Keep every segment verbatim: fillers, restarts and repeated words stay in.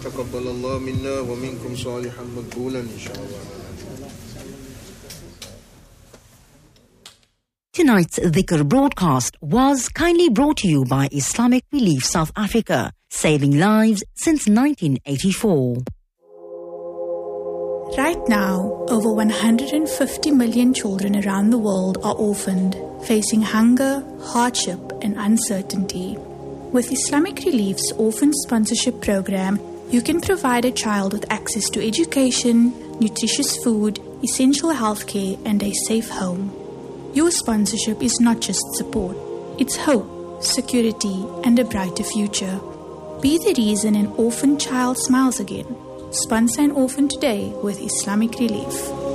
تقبل الله منا ومنكم صالحا مقبولا إن شاء الله. Tonight's Dhikr broadcast was kindly brought to you by Islamic Relief South Africa, saving lives since nineteen eighty-four. Right now, over one hundred fifty million children around the world are orphaned, facing hunger, hardship, and uncertainty. With Islamic Relief's Orphan Sponsorship Program, you can provide a child with access to education, nutritious food, essential healthcare, and a safe home. Your sponsorship is not just support, it's hope, security, and a brighter future. Be the reason an orphan child smiles again. Sponsor an orphan today with Islamic Relief.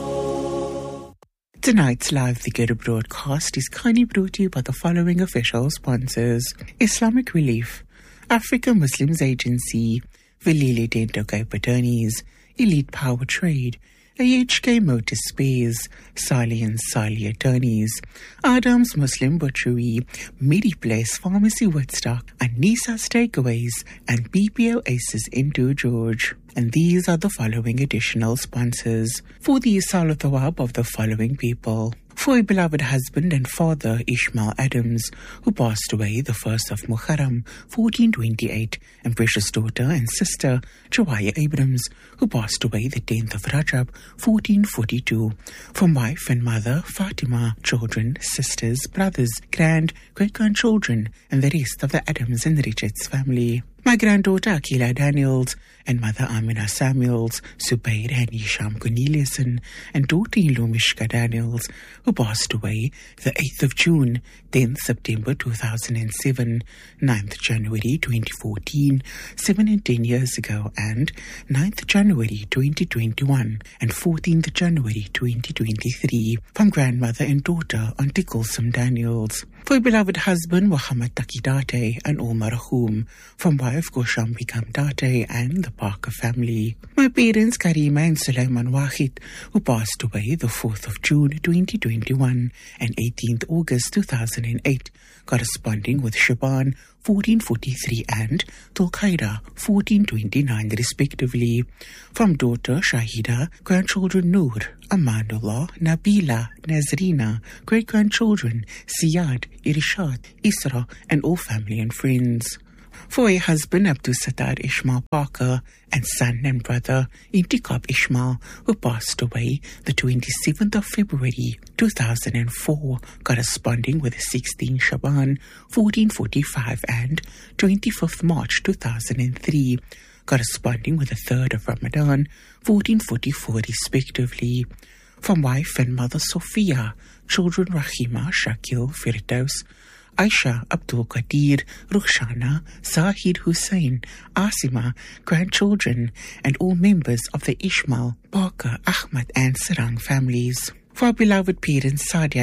Tonight's live Dhikr broadcast is kindly brought to you by the following official sponsors: Islamic Relief, Africa Muslims Agency, Velile Dental Cape Attorneys, Elite Power Trade, A H K Motor Spares, Sali and Sali Attorneys, Adams Muslim Butchery, Mediplace Pharmacy Woodstock, Anisa's Takeaways, and B P O Aces into George. And these are the following additional sponsors for the Isal of the Thawab of the following people. For a beloved husband and father, Ishmael Adams, who passed away the first of Muharram, fourteen twenty-eight, and precious daughter and sister, Jawaya Abrams, who passed away the tenth of Rajab, fourteen forty-two. For wife and mother, Fatima, children, sisters, brothers, grand, great-grandchildren, and the rest of the Adams and Richards family. My granddaughter Akila Daniels and mother Amina Samuels, Subair and Isham Corneliuson, and daughter-in-law Mishka Daniels, who passed away the eighth of June, tenth September two thousand seven, ninth January twenty fourteen, seven and ten years ago, and ninth January twenty twenty-one, and fourteenth January twenty twenty-three, from grandmother and daughter Auntie Kulsum Daniels. For beloved husband Muhammad Taki Date and all marhum, from wife Gosham Bikam Date and the Parker family. My parents Karima and Sulaiman Wahid, who passed away the fourth of June twenty twenty-one and eighteenth August two thousand eight, corresponding with Shaban fourteen forty-three and Tulkaida fourteen twenty-nine respectively. From daughter Shahida, grandchildren Noor, Amanullah, Nabila, Nazrina, great-grandchildren Siyad, Irshad, Isra, and all family and friends. For a husband, Abdul Sattar Ishmael Parker, and son and brother, Intikab Ishmael, who passed away the twenty-seventh of February two thousand four, corresponding with the sixteenth Shaban fourteen forty-five and twenty-fifth March two thousand three, corresponding with the third of Ramadan fourteen forty-four respectively. From wife and mother Sophia, children Rahima, Shakil, Firdaus, Aisha, Abdul Qadir, Rukhshana, Zahid Hussain, Asima, grandchildren, and all members of the Ishmael, Parker, Ahmad, and Sarang families. For our beloved parents Sadia